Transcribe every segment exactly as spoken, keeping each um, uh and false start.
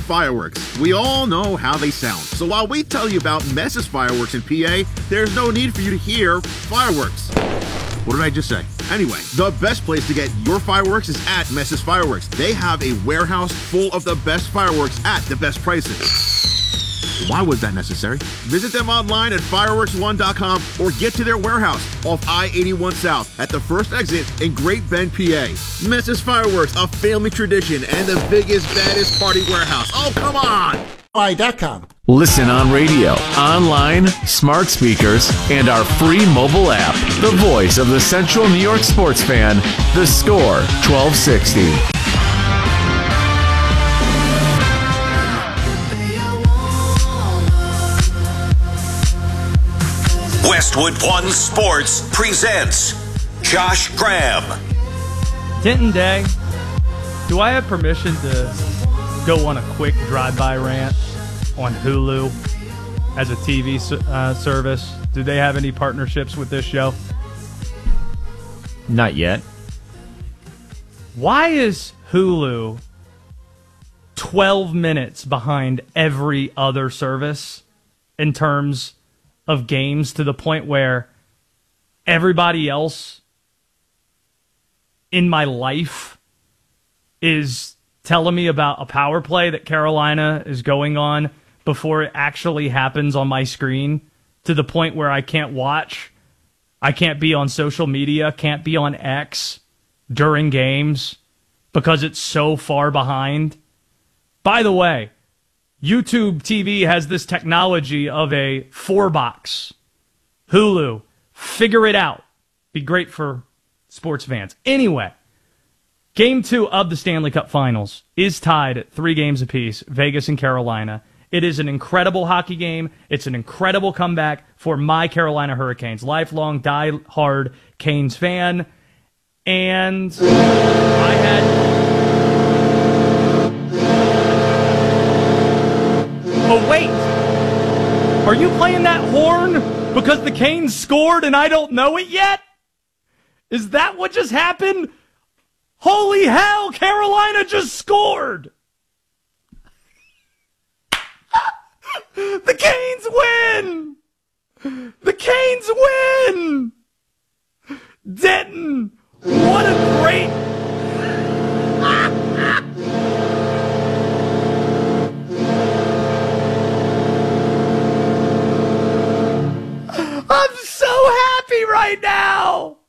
fireworks. We all know how they sound. So while we tell you about Mess's Fireworks in P A, there's no need for you to hear fireworks. What did I just say? Anyway, the best place to get your fireworks is at Mess's Fireworks. They have a warehouse full of the best fireworks at the best prices. Why was that necessary? Visit them online at fireworks one dot com or get to their warehouse off I eighty-one South at the first exit in Great Bend, P A. Mess's Fireworks, a family tradition and the biggest, baddest party warehouse. Oh, come on! I dot com. Listen on radio, online, smart speakers, and our free mobile app. The voice of the Central New York sports fan, The Score, twelve sixty. Westwood One Sports presents Josh Graham. Denton Day, do I have permission to go on a quick drive-by rant on Hulu as a T V uh, service? Do they have any partnerships with this show? Not yet. Why is Hulu twelve minutes behind every other service in terms of games, to the point where everybody else in my life is telling me about a power play that Carolina is going on before it actually happens on my screen, to the point where I can't watch, I can't be on social media, can't be on X during games because it's so far behind? By the way, YouTube T V has this technology of a four-box. Hulu, figure it out. Be great for sports fans. Anyway, Game two of the Stanley Cup Finals is tied at three games apiece, Vegas and Carolina. It is an incredible hockey game. It's an incredible comeback for my Carolina Hurricanes. Lifelong, die-hard Canes fan. And I had... Oh, wait. Are you playing that horn because the Canes scored and I don't know it yet? Is that what just happened? Holy hell, Carolina just scored! The Canes win! The Canes win! Denton, what a great... I'm so happy right now!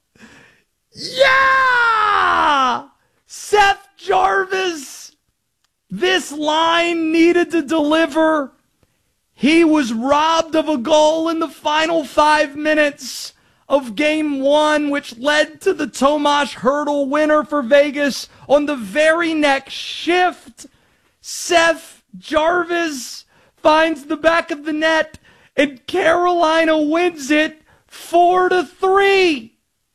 Yeah! Seth Jarvis, this line needed to deliver. He was robbed of a goal in the final five minutes of game one, which led to the Tomas Hertl winner for Vegas on the very next shift. Seth Jarvis finds the back of the net, and Carolina wins it four to three.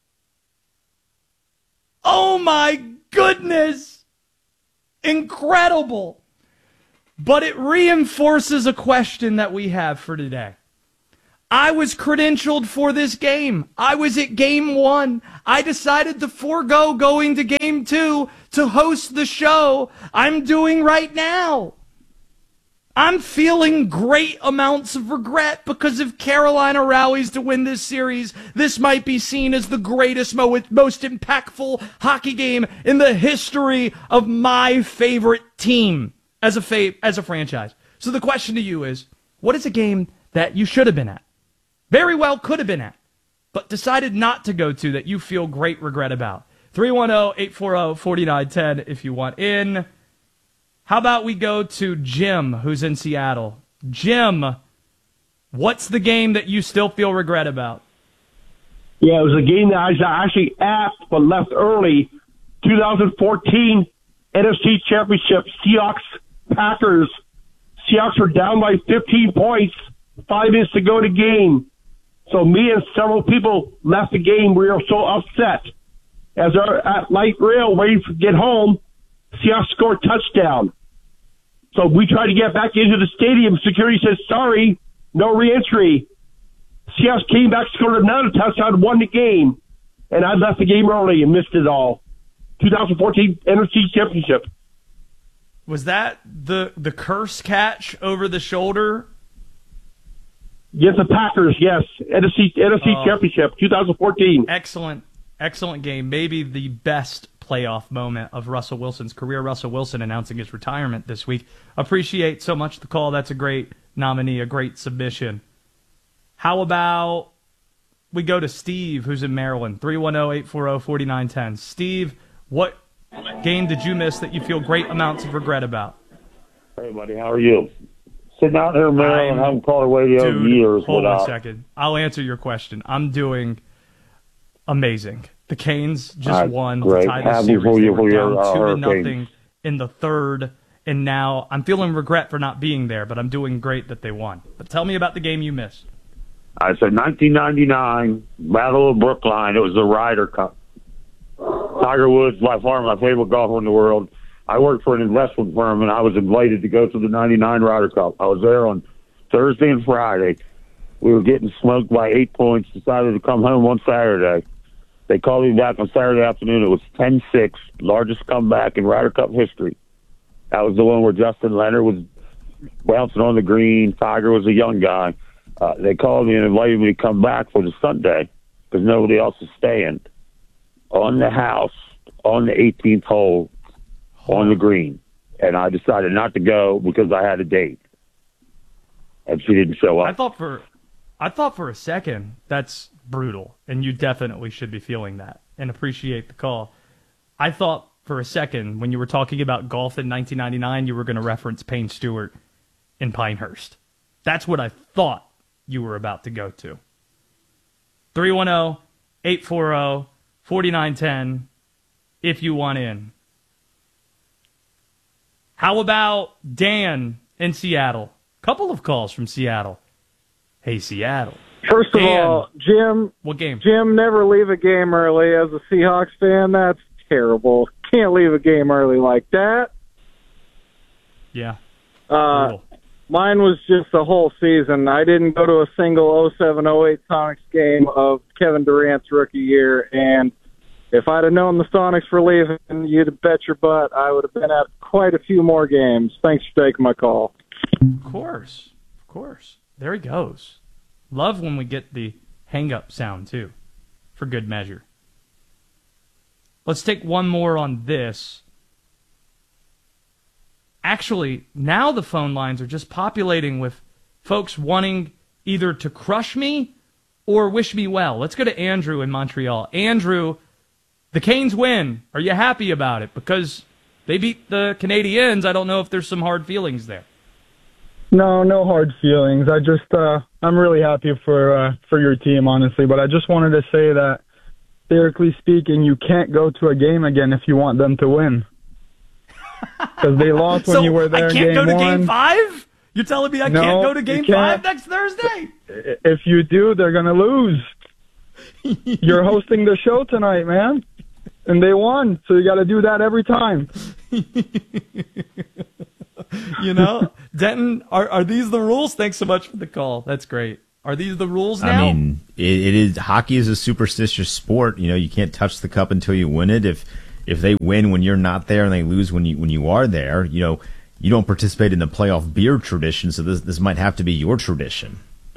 Oh my goodness. Incredible. But it reinforces a question that we have for today. I was credentialed for this game. I was at game one. I decided to forego going to game two to host the show I'm doing right now. I'm feeling great amounts of regret because if Carolina rallies to win this series, this might be seen as the greatest, mo- most impactful hockey game in the history of my favorite team as a fa- as a franchise. So the question to you is, what is a game that you should have been at? Very well could have been at, but decided not to go to that you feel great regret about. three one zero, eight four zero, four nine one zero if you want in. How about we go to Jim, who's in Seattle? Jim, what's the game that you still feel regret about? Yeah, it was a game that I was actually at but left early. twenty fourteen N F C Championship, Seahawks, Packers. Seahawks were down by fifteen points, five minutes to go to game. So me and several people left the game. We were so upset. As our at light rail waiting to get home, Seahawks scored touchdown. So we tried to get back into the stadium. Security says, sorry, no reentry. Seahawks came back, scored another touchdown, won the game. And I left the game early and missed it all. twenty fourteen N F C Championship. Was that the the curse catch over the shoulder? Yes, the Packers, yes. N F C, N F C Oh. Championship, twenty fourteen. Excellent, excellent game. Maybe the best playoff moment of Russell Wilson's career. Russell Wilson announcing his retirement this week. Appreciate so much the call. That's a great nominee, a great submission. How about we go to Steve, who's in Maryland, three one zero, eight four zero, four nine one zero. Steve, what game did you miss that you feel great amounts of regret about? Hey, buddy, how are you? Sitting out here in Maryland, I'm- haven't called a radio in Dude, years. hold on a without- second. I'll answer your question. I'm doing amazing. The Canes just All right, won to great. tie the Happy series. for They you were for down your, uh, two to Hurricanes. nothing in the third, and now I'm feeling regret for not being there, but I'm doing great that they won. But tell me about the game you missed. I said nineteen ninety-nine, Battle of Brookline. It was the Ryder Cup. Tiger Woods, by far my favorite golfer in the world. I worked for an investment firm, and I was invited to go to the ninety-nine Ryder Cup. I was there on Thursday and Friday. We were getting smoked by eight points, decided to come home on Saturday. They called me back on Saturday afternoon. It was ten six, largest comeback in Ryder Cup history. That was the one where Justin Leonard was bouncing on the green. Tiger was a young guy. Uh, they called me and invited me to come back for the Sunday because nobody else is staying. On the house, on the eighteenth hole, on the green. And I decided not to go because I had a date. And she didn't show up. I thought for I thought for a second that's brutal, and you definitely should be feeling that and appreciate the call. I thought for a second when you were talking about golf in nineteen ninety-nine, you were going to reference Payne Stewart in Pinehurst. That's what I thought you were about to go to. three one zero, eight four zero, four nine one zero if you want in. How about Dan in Seattle? Couple of calls from Seattle. Hey, Seattle. First of Dan. all, Jim, What game? Jim, never leave a game early. As a Seahawks fan, that's terrible. Can't leave a game early like that. Yeah. Uh, Brutal. mine was just the whole season. I didn't go to a single oh seven oh eight Sonics game of Kevin Durant's rookie year, and if I'd have known the Sonics were leaving, you'd bet your butt I would have been at quite a few more games. Thanks for taking my call. Of course. Of course. There he goes. Love when we get the hang-up sound, too, for good measure. Let's take one more on this. Actually, now the phone lines are just populating with folks wanting either to crush me or wish me well. Let's go to Andrew in Montreal. Andrew, the Canes win. Are you happy about it? Because they beat the Canadiens. I don't know if there's some hard feelings there. No, no hard feelings. I just, uh, I'm really happy for uh, for your team, honestly. But I just wanted to say that, theoretically speaking, you can't go to a game again if you want them to win. Because they lost when so you were there I in can't game go to one. game five? You're telling me I No, can't go to you game can't. five next Thursday? If you do, they're going to lose. You're hosting the show tonight, man. And they won, so you got to do that every time. You know, Denton, are are these the rules? Thanks so much for the call. That's great. Are these the rules now? I mean, it, it is hockey is a superstitious sport. You know, you can't touch the cup until you win it. If if they win when you're not there and they lose when you when you are there, you know, you don't participate in the playoff beer tradition. So this this might have to be your tradition.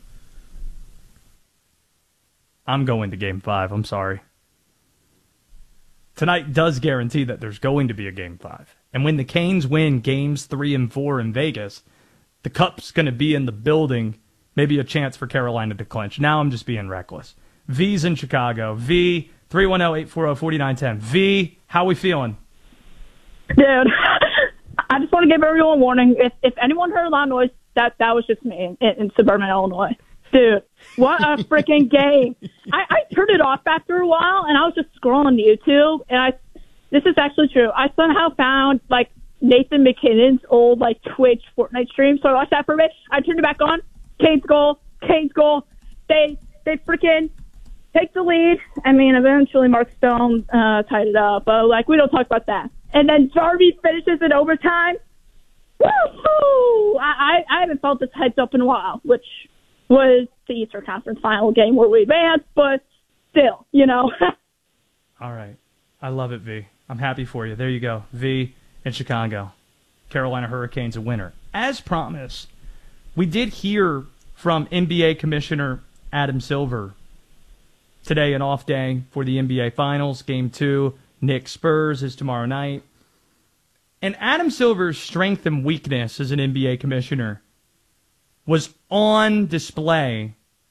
I'm going to game five. I'm sorry. Tonight does guarantee that there's going to be a game five. And when the Canes win games three and four in Vegas, the cup's going to be in the building. Maybe a chance for Carolina to clinch. Now I'm just being reckless. V's in Chicago. V, three one zero, eight four zero, four nine one zero. V, how we feeling? Dude, I just want to give everyone a warning. If if anyone heard a loud noise, that, that was just me in, in suburban Illinois. Dude, what a freaking game. I, I turned it off after a while, and I was just scrolling YouTube, and I this is actually true. I somehow found, like, Nathan McKinnon's old, like, Twitch Fortnite stream, so I watched that for a bit. I turned it back on. Canes goal. Canes goal. They they freaking take the lead. I mean, eventually Mark Stone uh, tied it up, but, like, we don't talk about that. And then Jarvis finishes in overtime. Woo-hoo! I, I, I haven't felt this hyped up in a while, which was the Eastern Conference final game where we advanced, but still, you know. All right. I love it, V. I'm happy for you. There you go. V in Chicago. Carolina Hurricanes a winner. As promised, we did hear from N B A Commissioner Adam Silver today, an off day for the N B A Finals. Game two, Knicks Spurs is tomorrow night. And Adam Silver's strength and weakness as an N B A commissioner was on display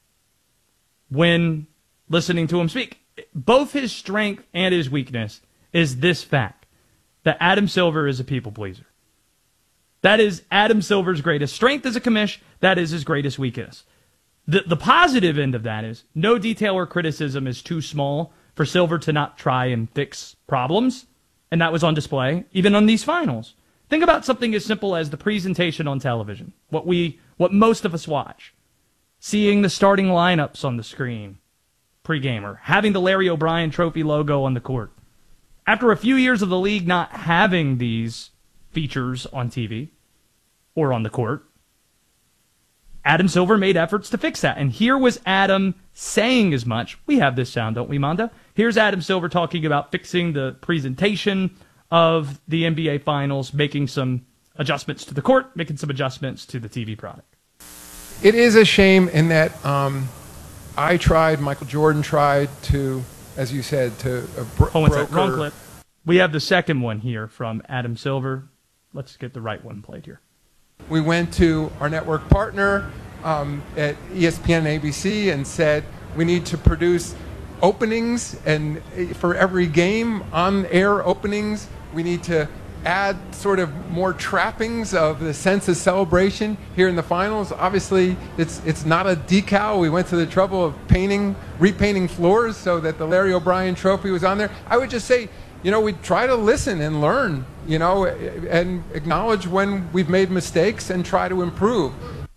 when listening to him speak. Both his strength and his weakness is this fact, that Adam Silver is a people pleaser. That is Adam Silver's greatest strength as a commish. That is his greatest weakness. The, the positive end of that is no detail or criticism is too small for Silver to not try and fix problems. And that was on display, even on these finals. Think about something as simple as the presentation on television, what we, what most of us watch. Seeing the starting lineups on the screen, pre-gamer, having the Larry O'Brien Trophy logo on the court. After a few years of the league not having these features on T V or on the court, Adam Silver made efforts to fix that. And here was Adam saying as much. We have this sound, don't we, Manda? Here's Adam Silver talking about fixing the presentation of the N B A Finals, making some adjustments to the court, making some adjustments to the T V product. It is a shame in that um, I tried, Michael Jordan tried to, as you said, to uh, bro- Hold on a broker. second, wrong clip. We have the second one here from Adam Silver. Let's get the right one played here. We went to our network partner um, at E S P N and A B C and said we need to produce openings, and for every game, on-air openings, we need to add sort of more trappings of the sense of celebration here in the finals. Obviously, it's it's not a decal. We went to the trouble of painting, repainting floors so that the Larry O'Brien Trophy was on there. I would just say, you know, we try to listen and learn, you know, and acknowledge when we've made mistakes and try to improve.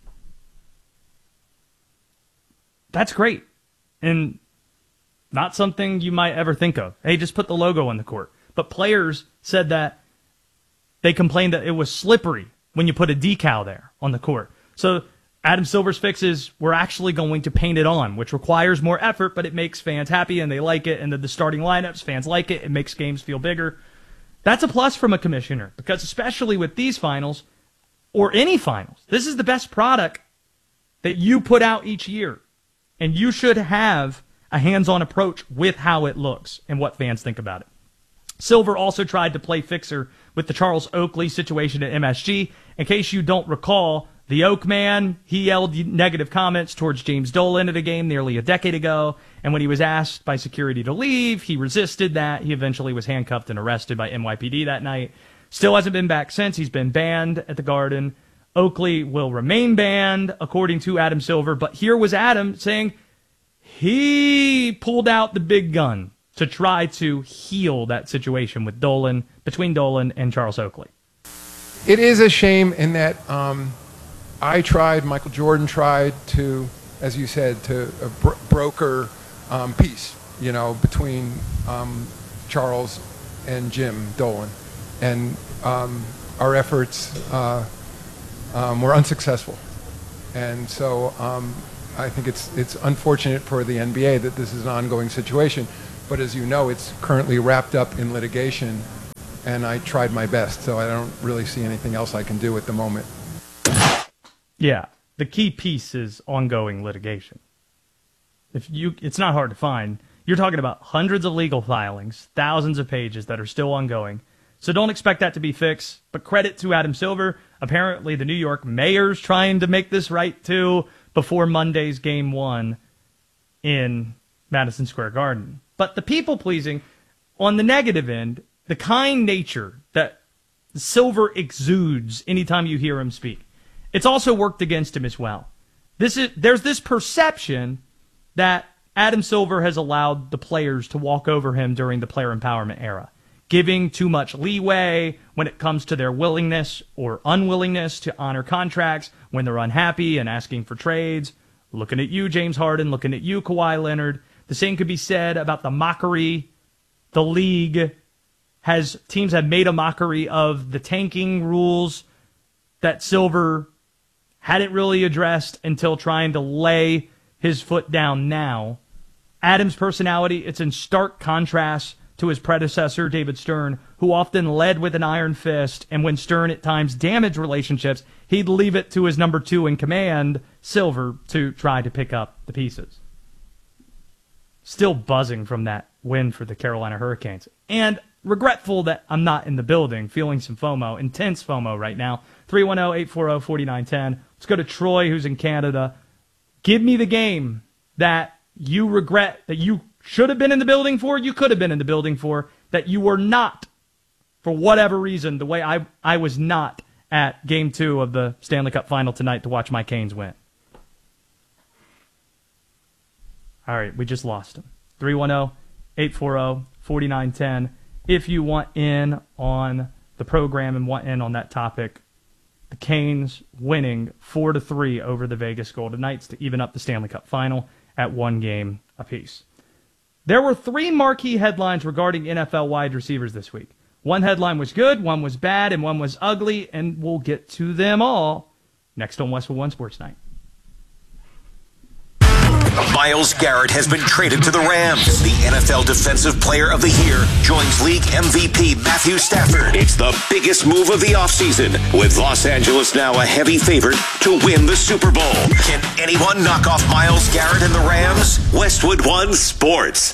That's great. And not something you might ever think of. Hey, just put the logo on the court. But players said that they complained that it was slippery when you put a decal there on the court. So Adam Silver's fix is we're actually going to paint it on, which requires more effort, but it makes fans happy and they like it. And the, the starting lineups, fans like it. It makes games feel bigger. That's a plus from a commissioner, because especially with these finals or any finals, this is the best product that you put out each year. And you should have a hands-on approach with how it looks and what fans think about it. Silver also tried to play fixer with the Charles Oakley situation at M S G. In case you don't recall, the Oak Man, he yelled negative comments towards James Dolan at a game nearly a decade ago, and when he was asked by security to leave, he resisted that. He eventually was handcuffed and arrested by N Y P D that night. Still hasn't been back since. He's been banned at the Garden. Oakley will remain banned, according to Adam Silver, but here was Adam saying he pulled out the big gun to try to heal that situation with Dolan, between Dolan and Charles Oakley. It is a shame in that um, I tried, Michael Jordan tried to, as you said, to uh, bro- broker um, peace, you know, between um, Charles and Jim Dolan. And um, our efforts uh, um, were unsuccessful. And so um, I think it's it's unfortunate for the N B A that this is an ongoing situation. But as you know, it's currently wrapped up in litigation, and I tried my best, so I don't really see anything else I can do at the moment. Yeah, the key piece is ongoing litigation. If you, it's not hard to find. You're talking about hundreds of legal filings, thousands of pages that are still ongoing. So don't expect that to be fixed. But credit to Adam Silver. Apparently, the New York mayor's trying to make this right, too, before Monday's game one in Madison Square Garden. But the people-pleasing, on the negative end, the kind nature that Silver exudes anytime you hear him speak, it's also worked against him as well. This is There's this perception that Adam Silver has allowed the players to walk over him during the player empowerment era, giving too much leeway when it comes to their willingness or unwillingness to honor contracts when they're unhappy and asking for trades. Looking at you, James Harden, looking at you, Kawhi Leonard. The same could be said about the mockery. The league has, teams have made a mockery of the tanking rules that Silver hadn't really addressed until trying to lay his foot down now. Adam's personality, it's in stark contrast to his predecessor, David Stern, who often led with an iron fist, and when Stern at times damaged relationships, he'd leave it to his number two in command, Silver, to try to pick up the pieces. Still buzzing from that win for the Carolina Hurricanes. And regretful that I'm not in the building, feeling some FOMO, intense FOMO right now. three one zero, eight four zero, four nine one zero. Let's go to Troy, who's in Canada. Give me the game that you regret, that you should have been in the building for, you could have been in the building for, that you were not, for whatever reason, the way I, I was not at game two of the Stanley Cup final tonight to watch my Canes win. All right, we just lost him. three one zero, eight four zero, four nine one zero. If you want in on the program and want in on that topic, the Canes winning four to three over the Vegas Golden Knights to even up the Stanley Cup final at one game apiece. There were three marquee headlines regarding N F L wide receivers this week. One headline was good, one was bad, and one was ugly, and we'll get to them all next on Westwood One Sports Night. Myles Garrett has been traded to the Rams. The N F L Defensive Player of the Year joins league M V P Matthew Stafford. It's the biggest move of the offseason, with Los Angeles now a heavy favorite to win the Super Bowl. Can anyone knock off Myles Garrett and the Rams? Westwood One Sports.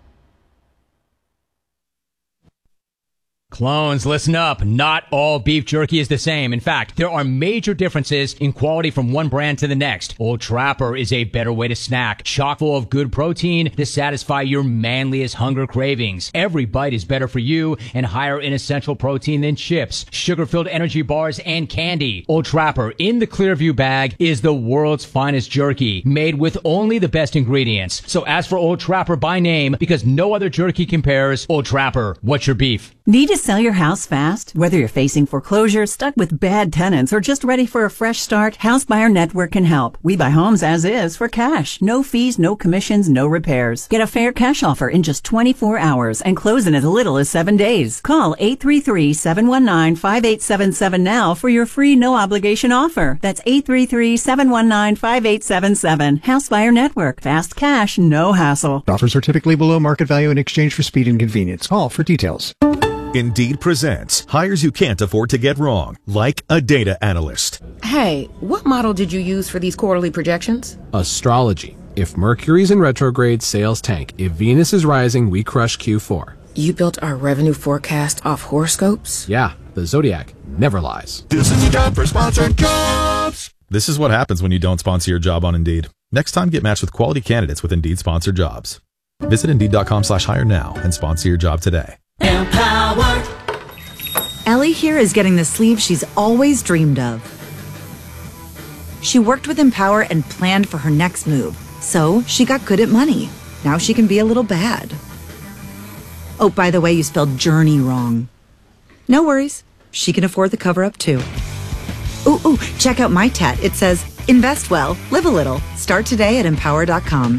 Clones, listen up. Not all beef jerky is the same. In fact, there are major differences in quality from one brand to the next. Old Trapper is a better way to snack, chock full of good protein to satisfy your manliest hunger cravings. Every bite is better for you and higher in essential protein than chips, sugar-filled energy bars, and candy. Old Trapper in the Clearview bag is the world's finest jerky, made with only the best ingredients. So ask for Old Trapper by name because no other jerky compares. Old Trapper, what's your beef? Need to sell your house fast? Whether you're facing foreclosure, stuck with bad tenants, or just ready for a fresh start, House Buyer Network can help. We buy homes as is for cash. No fees, no commissions, no repairs. Get a fair cash offer in just twenty-four hours and close in as little as seven days. Call eight three three, seven one nine, five eight seven seven now for your free no-obligation offer. That's eight three three, seven one nine, five eight seven seven. House Buyer Network. Fast cash, no hassle. Offers are typically below market value in exchange for speed and convenience. Call for details. Indeed presents hires you can't afford to get wrong, like a data analyst. Hey, what model did you use for these quarterly projections? Astrology. If Mercury's in retrograde, sales tank. If Venus is rising, we crush Q four. You built our revenue forecast off horoscopes? Yeah, the Zodiac never lies. This is your job for sponsored jobs. This is what happens when you don't sponsor your job on Indeed. Next time, get matched with quality candidates with Indeed sponsored jobs. Visit Indeed.com slash hire now and sponsor your job today. Empowered. Ellie here is getting the sleeve she's always dreamed of. She worked with Empower and planned for her next move, so she got good at money. Now she can be a little bad. Oh, by the way, you spelled journey wrong. No worries. She can afford the cover-up, too. Ooh, ooh, check out my tat. It says, invest well, live a little. Start today at empower dot com.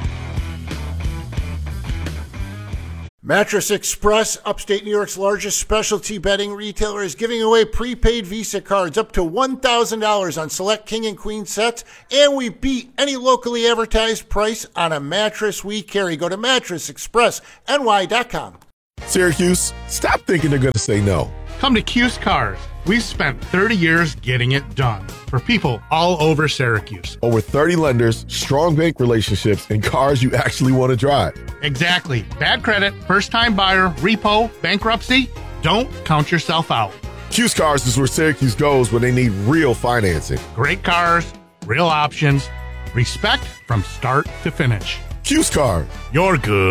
Mattress Express, upstate New York's largest specialty bedding retailer, is giving away prepaid Visa cards up to one thousand dollars on select king and queen sets, and we beat any locally advertised price on a mattress we carry. Go to mattress express N Y dot com. Syracuse, stop thinking they're going to say no. Come to Cuse Cars. We've spent thirty years getting it done for people all over Syracuse. Over thirty lenders, strong bank relationships, and cars you actually want to drive. Exactly. Bad credit, first-time buyer, repo, bankruptcy. Don't count yourself out. Cuse Cars is where Syracuse goes when they need real financing. Great cars, real options, respect from start to finish. Cuse Cars. You're good.